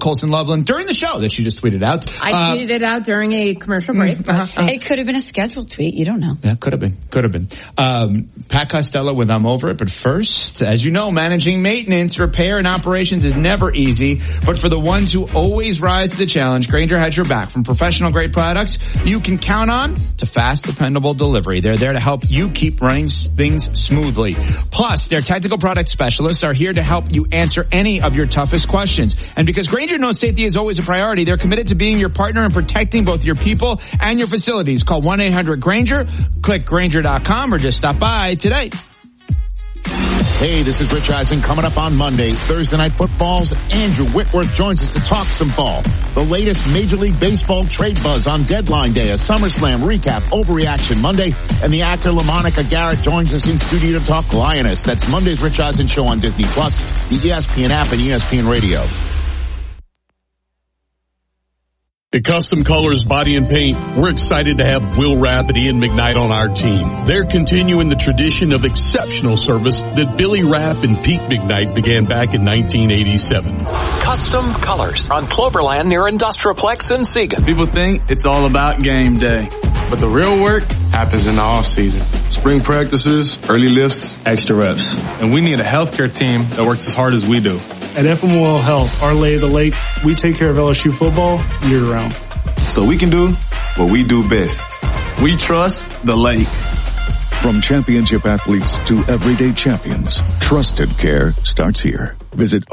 Colson Loveland during the show that she just tweeted out. I tweeted it out during a commercial break. It could have been a scheduled tweet. You don't know. Yeah, could have been. Pat Costello with I'm Over It. But first, as you know, managing maintenance, repair, and operations is never easy. But for the ones who always rise to the challenge, Grainger has your back. From professional-grade products you can count on to fast, dependable delivery. They're there to help you keep running things smoothly. Plus, their technical product specialists are here to help you answer any of your toughest questions. And because Grainger knows safety is always a priority, they're committed to being your partner and protecting both your people and your facilities. Call 1-800-GRAINGER, click Grainger.com, or just stop by today. Hey, this is Rich Eisen. Coming up on Monday, Thursday Night Football's Andrew Whitworth joins us to talk some ball. The latest Major League Baseball trade buzz on deadline day, a SummerSlam recap, Overreaction Monday, and the actor LaMonica Garrett joins us in studio to talk Lioness. That's Monday's Rich Eisen Show on Disney+, the ESPN app, and ESPN Radio. At Custom Colors Body and Paint, we're excited to have Will Rapp and Ian McKnight on our team. They're continuing the tradition of exceptional service that Billy Rapp and Pete McKnight began back in 1987. Custom Colors on Cloverland near Industrialplex in Siegen. People think it's all about game day, but the real work happens in the off season. Spring practices, early lifts, extra reps. And we need a healthcare team that works as hard as we do. At FMOL Health, our lay of the lake, we take care of LSU football year-round. So we can do what we do best. We trust the lake. From championship athletes to everyday champions, trusted care starts here. Visit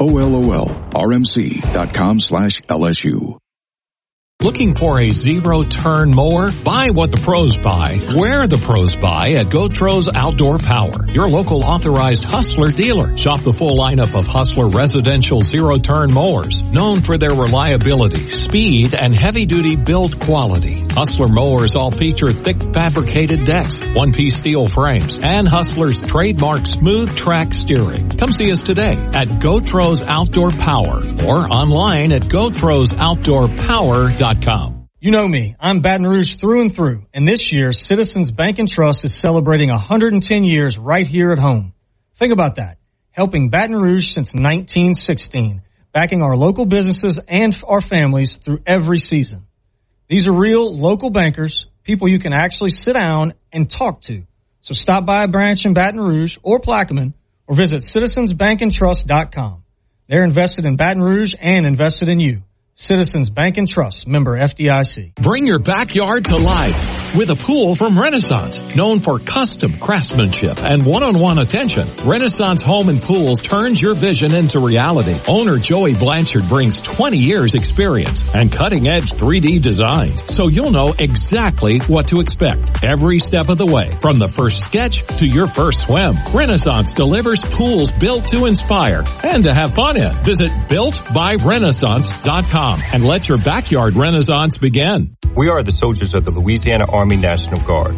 OLOLRMC.com/LSU. Looking for a zero-turn mower? Buy what the pros buy. Where the pros buy at Gotros Outdoor Power, your local authorized Hustler dealer. Shop the full lineup of Hustler residential zero-turn mowers, known for their reliability, speed, and heavy-duty build quality. Hustler mowers all feature thick fabricated decks, one-piece steel frames, and Hustler's trademark smooth track steering. Come see us today at Gotros Outdoor Power or online at GotrosOutdoorPower.com. You know me. I'm Baton Rouge through and through. And this year, Citizens Bank and Trust is celebrating 110 years right here at home. Think about that. Helping Baton Rouge since 1916. Backing our local businesses and our families through every season. These are real local bankers, people you can actually sit down and talk to. So stop by a branch in Baton Rouge or Plaquemine or visit citizensbankandtrust.com. They're invested in Baton Rouge and invested in you. Citizens Bank and Trust, member FDIC. Bring your backyard to life with a pool from Renaissance. Known for custom craftsmanship and one-on-one attention, Renaissance Home and Pools turns your vision into reality. Owner Joey Blanchard brings 20 years experience and cutting-edge 3D designs, so you'll know exactly what to expect every step of the way, from the first sketch to your first swim. Renaissance delivers pools built to inspire and to have fun in. Visit BuiltByRenaissance.com and let your backyard renaissance begin. We are the soldiers of the Louisiana Army National Guard.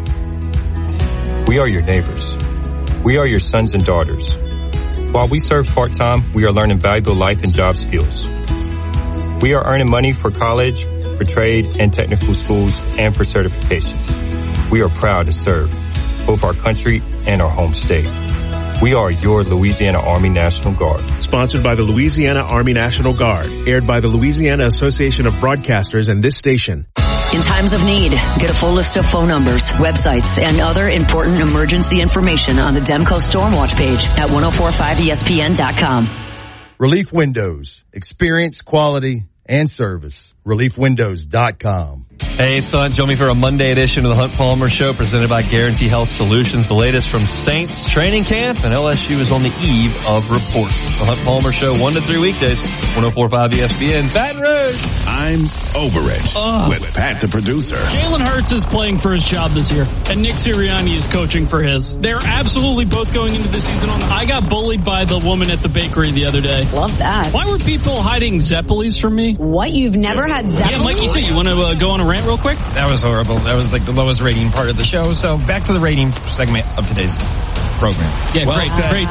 We are your neighbors. We are your sons and daughters. While we serve part-time, we are learning valuable life and job skills. We are earning money for college, for trade and technical schools, and for certifications. We are proud to serve both our country and our home state. We are your Louisiana Army National Guard. Sponsored by the Louisiana Army National Guard. Aired by the Louisiana Association of Broadcasters and this station. In times of need, get a full list of phone numbers, websites, and other important emergency information on the Demco Stormwatch page at 1045ESPN.com. Relief Windows. Experience, quality, and service. ReliefWindows.com. Hey, it's Hunt. Join me for a Monday edition of the Hunt Palmer Show presented by Guarantee Health Solutions. The latest from Saints training camp, and LSU is on the eve of reporting. The Hunt Palmer Show 1 to 3 weekdays, 1045 ESPN, Baton Rouge. I'm over it with Pat the producer. Jalen Hurts is playing for his job this year, and Nick Sirianni is coaching for his. They're absolutely both going into the season on the... I got bullied by the woman at the bakery the other day. Love that. Why were people hiding Zeppelis from me? What? You've never had Zeppelis? Yeah, Mikey, so you want to go on a rant real quick? That was horrible. That was like the lowest rating part of the show. So back to the rating segment of today's program. Yeah, well, great.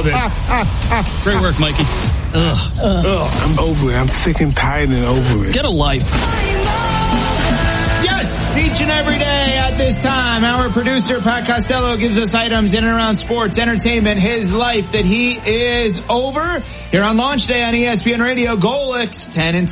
Great work, Mikey. I'm over it. I'm sick and tired and over it. Get a life. Yes, each and every day at this time, our producer, Pat Costello, gives us items in and around sports, entertainment, his life that he is over. Here on launch day on ESPN Radio, Golix 10-2.